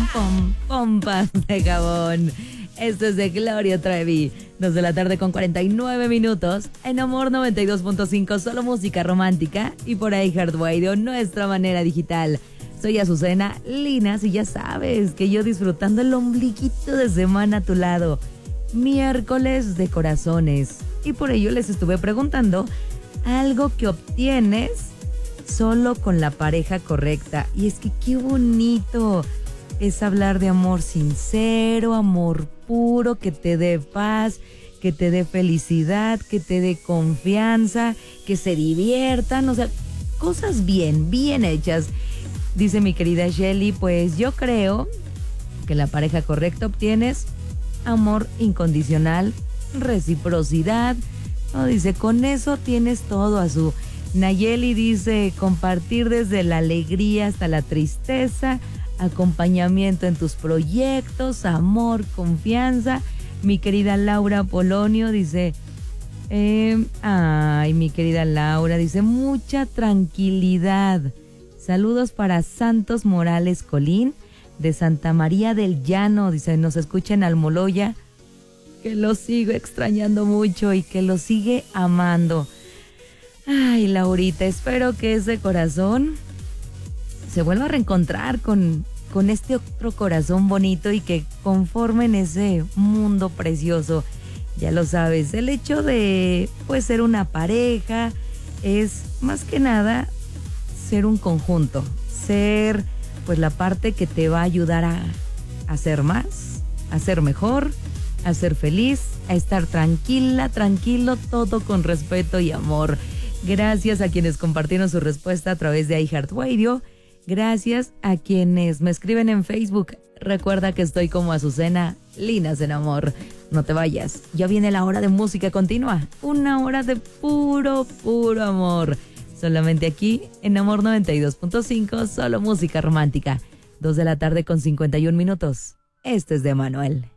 pompas de jabón. Esto es de Gloria Trevi. 2 de la tarde con 49 minutos. En Amor 92.5, solo música romántica. Y por ahí iHeartRadio, nuestra manera digital. Soy Azucena Linas y ya sabes que yo disfrutando el ombliguito de semana a tu lado. Miércoles de corazones. Y por ello les estuve preguntando algo que obtienes solo con la pareja correcta. Y es que qué bonito es hablar de amor sincero, amor puro, que te dé paz, que te dé felicidad, que te dé confianza, que se diviertan, o sea, cosas bien hechas. Dice mi querida Shelly, pues yo creo que la pareja correcta obtienes amor incondicional, reciprocidad. No, dice, con eso tienes todo, Azul. Nayeli dice, compartir desde la alegría hasta la tristeza, acompañamiento en tus proyectos, amor, confianza. Mi querida Laura Polonio dice, mi querida Laura dice, mucha tranquilidad. Saludos para Santos Morales Colín, de Santa María del Llano. Dice, nos escucha en Almoloya, que lo sigo extrañando mucho y que lo sigue amando. Ay, Laurita, espero que ese corazón se vuelva a reencontrar con este otro corazón bonito y que conformen ese mundo precioso. Ya lo sabes, el hecho de pues ser una pareja es más que nada ser un conjunto, ser pues la parte que te va a ayudar a ser más, a ser mejor, a ser feliz, a estar tranquilo, todo con respeto y amor. Gracias a quienes compartieron su respuesta a través de iHeartRadio. Gracias a quienes me escriben en Facebook. Recuerda que estoy como Azucena Linas en Amor. No te vayas, ya viene la hora de música continua. Una hora de puro amor. Solamente aquí en Amor 92.5, solo música romántica. 2 de la tarde con 51 minutos. Este es de Manuel.